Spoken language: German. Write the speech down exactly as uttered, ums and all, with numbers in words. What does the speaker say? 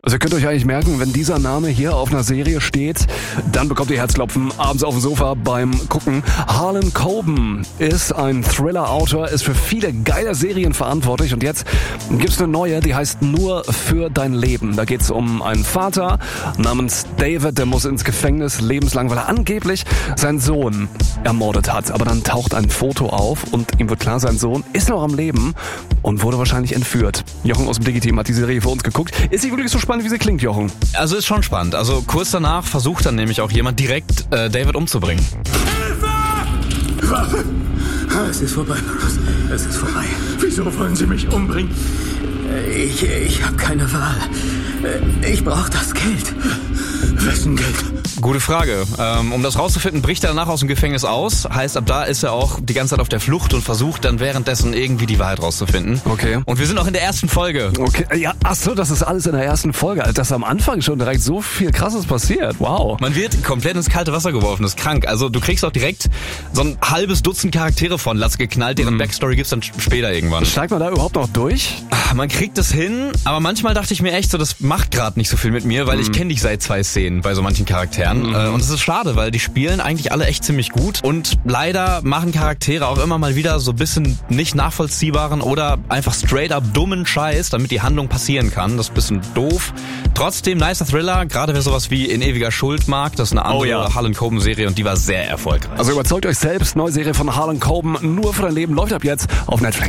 Also ihr könnt euch eigentlich merken, wenn dieser Name hier auf einer Serie steht, dann bekommt ihr Herzklopfen abends auf dem Sofa beim Gucken. Harlan Coben ist ein Thriller-Autor, ist für viele geile Serien verantwortlich und jetzt gibt's eine neue, die heißt Nur für dein Leben. Da geht's um einen Vater namens David, der muss ins Gefängnis lebenslang, weil er angeblich seinen Sohn ermordet hat. Aber dann taucht ein Foto auf und ihm wird klar, sein Sohn ist noch am Leben und wurde wahrscheinlich entführt. Jochen aus dem Digi-Team hat die Serie für uns geguckt. Ist sie wirklich so spannend, wie sie klingt, Jochen? Also ist schon spannend. Also kurz danach versucht dann nämlich auch jemand direkt äh, David umzubringen. Hilfe! Warte! Es ist vorbei, Markus. Es ist vorbei. Wieso wollen Sie mich umbringen? Ich, ich habe keine Wahl. Ich brauche das Geld. Wessen Geld? Gute Frage. Ähm, um das rauszufinden, bricht er danach aus dem Gefängnis aus. Heißt, ab da ist er auch die ganze Zeit auf der Flucht und versucht dann währenddessen irgendwie die Wahrheit rauszufinden. Okay. Und wir sind noch in der ersten Folge. Okay, ja, ach so, das ist alles in der ersten Folge. Also, dass am Anfang schon direkt so viel Krasses passiert. Wow. Man wird komplett ins kalte Wasser geworfen, das ist krank. Also du kriegst auch direkt so ein halbes Dutzend Charaktere von Latz geknallt, deren mhm. Backstory gibt's dann später irgendwann. Steigt man da überhaupt noch durch? Man kriegt es hin, aber manchmal dachte ich mir echt so, das macht gerade nicht so viel mit mir, weil mhm. ich kenne dich seit zwei Szenen bei so manchen Charakteren. Mhm. Und es ist schade, weil die spielen eigentlich alle echt ziemlich gut. Und leider machen Charaktere auch immer mal wieder so ein bisschen nicht nachvollziehbaren oder einfach straight up dummen Scheiß, damit die Handlung passieren kann. Das ist ein bisschen doof. Trotzdem nicer Thriller, gerade wer sowas wie In ewiger Schuld mag. Das ist eine andere oh, ja. Harlan Coben Serie und die war sehr erfolgreich. Also überzeugt euch selbst, neue Serie von Harlan Coben, Nur für dein Leben, läuft ab jetzt auf Netflix.